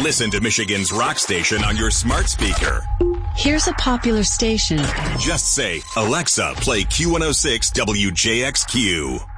Listen to Michigan's rock station on your smart speaker. Here's a popular station. Just say, Alexa, play Q106 WJXQ.